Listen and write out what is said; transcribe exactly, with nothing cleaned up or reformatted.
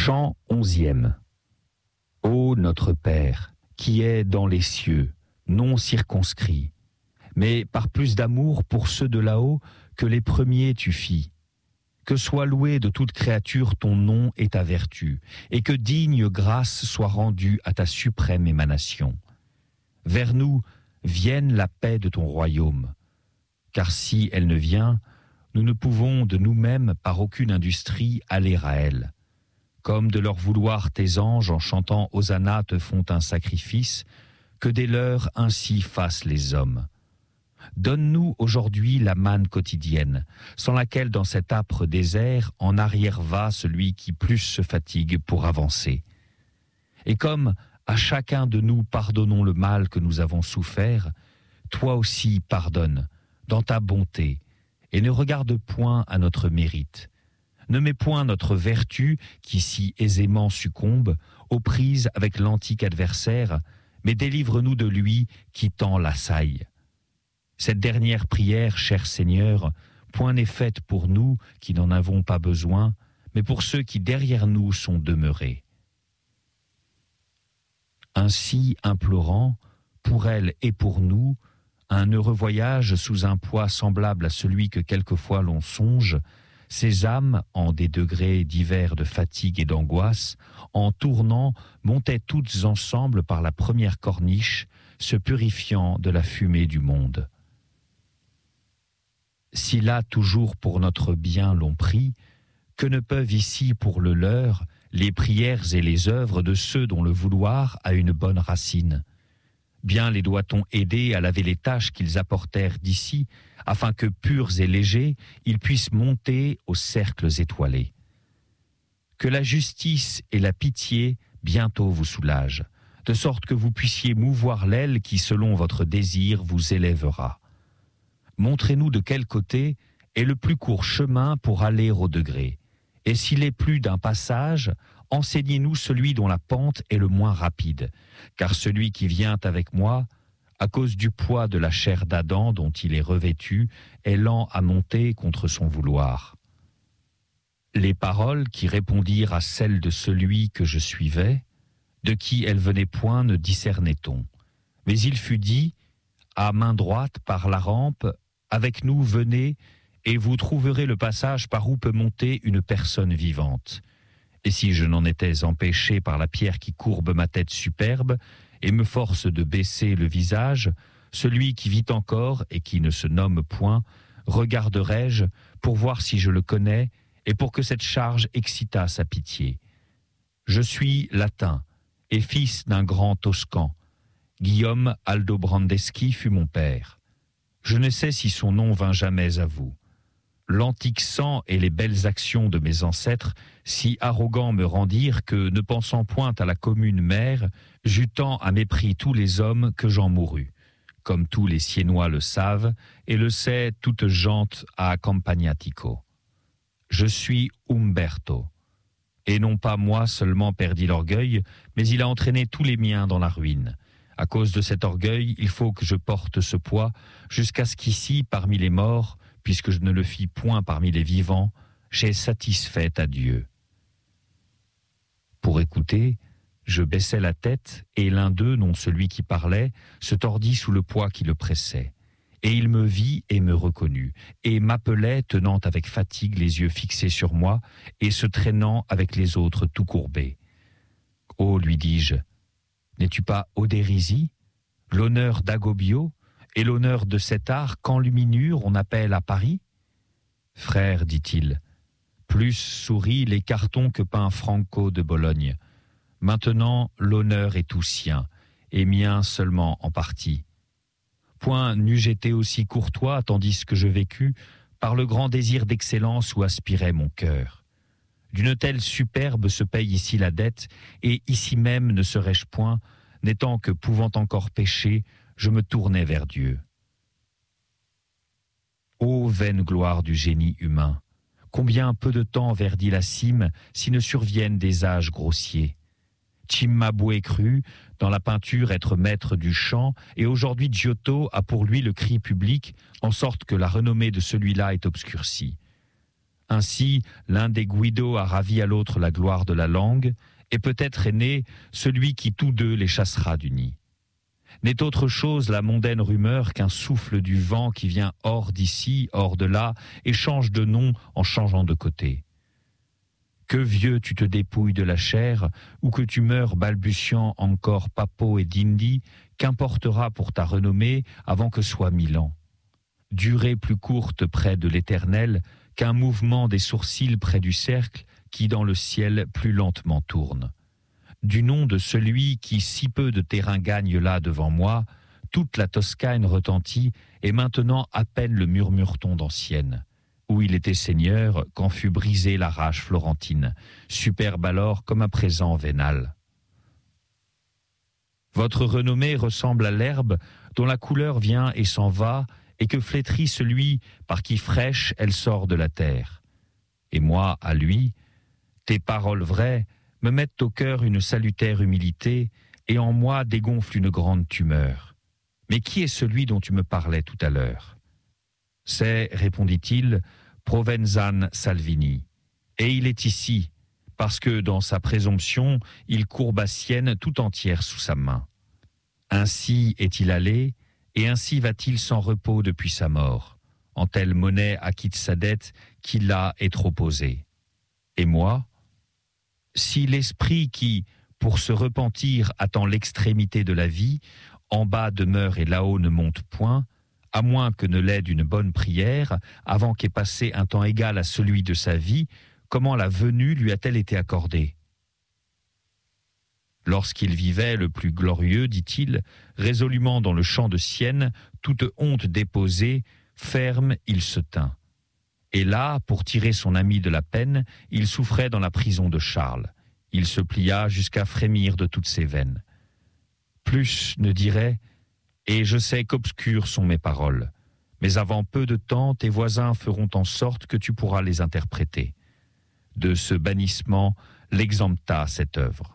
Chant onzième. Ô notre Père, qui est dans les cieux, non circonscrit, mais par plus d'amour pour ceux de là-haut que les premiers tu fis. Que soit loué de toute créature ton nom et ta vertu, et que digne grâce soit rendue à ta suprême émanation. Vers nous vienne la paix de ton royaume, car si elle ne vient, nous ne pouvons de nous-mêmes par aucune industrie aller à elle. Comme de leur vouloir tes anges en chantant Hosanna te font un sacrifice, que des leurs ainsi fassent les hommes. Donne-nous aujourd'hui la manne quotidienne, sans laquelle dans cet âpre désert en arrière va celui qui plus se fatigue pour avancer. Et comme à chacun de nous pardonnons le mal que nous avons souffert, toi aussi pardonne, dans ta bonté, et ne regarde point à notre mérite. Ne mets point notre vertu, qui si aisément succombe, aux prises avec l'antique adversaire, mais délivre-nous de lui qui tend l'assaille. Cette dernière prière, cher Seigneur, point n'est faite pour nous qui n'en avons pas besoin, mais pour ceux qui derrière nous sont demeurés. Ainsi implorant, pour elle et pour nous, un heureux voyage sous un poids semblable à celui que quelquefois l'on songe, ces âmes, en des degrés divers de fatigue et d'angoisse, en tournant, montaient toutes ensemble par la première corniche, se purifiant de la fumée du monde. Si là toujours pour notre bien l'on prie, que ne peuvent ici pour le leur les prières et les œuvres de ceux dont le vouloir a une bonne racine? Bien les doit-on aider à laver les tâches qu'ils apportèrent d'ici, afin que, purs et légers, ils puissent monter aux cercles étoilés. Que la justice et la pitié bientôt vous soulagent, de sorte que vous puissiez mouvoir l'aile qui, selon votre désir, vous élèvera. Montrez-nous de quel côté est le plus court chemin pour aller au degré, et s'il est plus d'un passage, enseignez-nous celui dont la pente est le moins rapide, car celui qui vient avec moi, à cause du poids de la chair d'Adam dont il est revêtu, est lent à monter contre son vouloir. Les paroles qui répondirent à celles de celui que je suivais, de qui elles venaient point ne discernait-on. Mais il fut dit, à main droite par la rampe, avec nous venez, et vous trouverez le passage par où peut monter une personne vivante. Et si je n'en étais empêché par la pierre qui courbe ma tête superbe et me force de baisser le visage, celui qui vit encore et qui ne se nomme point, regarderai-je pour voir si je le connais et pour que cette charge excitât sa pitié. Je suis latin et fils d'un grand Toscan. Guillaume Aldobrandeschi fut mon père. Je ne sais si son nom vint jamais à vous. L'antique sang et les belles actions de mes ancêtres si arrogants me rendirent que, ne pensant point à la commune mère, j'eus tant à mépris tous les hommes que j'en mourus, comme tous les Siennois le savent, et le sait toute gente à Campagnatico. Je suis Umberto, et non pas moi seulement perdis l'orgueil, mais il a entraîné tous les miens dans la ruine. À cause de cet orgueil, il faut que je porte ce poids, jusqu'à ce qu'ici, parmi les morts, puisque je ne le fis point parmi les vivants, j'ai satisfait à Dieu. Pour écouter, je baissai la tête, et l'un d'eux, non celui qui parlait, se tordit sous le poids qui le pressait. Et il me vit et me reconnut, et m'appelait, tenant avec fatigue les yeux fixés sur moi, et se traînant avec les autres tout courbés. « Oh, lui dis-je, n'es-tu pas Odérisi, l'honneur d'Agobio, et l'honneur de cet art qu'enluminure on appelle à Paris? Frère, dit-il, plus sourit les cartons que peint Franco de Bologne. Maintenant, l'honneur est tout sien, et mien seulement en partie. Point n'eût-je été aussi courtois, tandis que je vécus, par le grand désir d'excellence où aspirait mon cœur. D'une telle superbe se paye ici la dette, et ici même ne serais-je point, n'étant que pouvant encore pécher, je me tournais vers Dieu. Ô vaine gloire du génie humain, combien peu de temps verdit la cime si ne surviennent des âges grossiers. Cimabue crut, dans la peinture, être maître du chant, et aujourd'hui Giotto a pour lui le cri public, en sorte que la renommée de celui-là est obscurcie. Ainsi, l'un des Guido a ravi à l'autre la gloire de la langue, et peut-être est né celui qui tous deux les chassera du nid. N'est autre chose la mondaine rumeur qu'un souffle du vent qui vient hors d'ici, hors de là, et change de nom en changeant de côté. Que vieux tu te dépouilles de la chair, ou que tu meurs balbutiant encore papo et dindi, qu'importera pour ta renommée avant que soit mille ans? Durée plus courte près de l'éternel qu'un mouvement des sourcils près du cercle qui dans le ciel plus lentement tourne. Du nom de celui qui si peu de terrain gagne là devant moi, toute la Toscane retentit et maintenant à peine le murmure-t-on d'ancienne, où il était seigneur quand fut brisée la rage florentine, superbe alors comme à présent vénale. Votre renommée ressemble à l'herbe dont la couleur vient et s'en va, et que flétrit celui par qui fraîche elle sort de la terre. Et moi, à lui, tes paroles vraies me mettent au cœur une salutaire humilité, et en moi dégonflent une grande tumeur. Mais qui est celui dont tu me parlais tout à l'heure? C'est, répondit-il, Provenzane Salvini, et il est ici, parce que dans sa présomption, il courba Sienne tout entière sous sa main. Ainsi est-il allé, et ainsi va-t-il sans repos depuis sa mort, en telle monnaie acquitte sa dette qui là est trop posée. Et moi, si l'esprit qui, pour se repentir, attend l'extrémité de la vie, en bas demeure et là-haut ne monte point, à moins que ne l'aide une bonne prière, avant qu'ait passé un temps égal à celui de sa vie, comment la venue lui a-t-elle été accordée? Lorsqu'il vivait le plus glorieux, dit-il, résolument dans le champ de Sienne, toute honte déposée, ferme il se tint. Et là, pour tirer son ami de la peine, il souffrait dans la prison de Charles. Il se plia jusqu'à frémir de toutes ses veines. Plus ne dirait, et je sais qu'obscures sont mes paroles, mais avant peu de temps, tes voisins feront en sorte que tu pourras les interpréter. De ce bannissement l'exempta cette œuvre.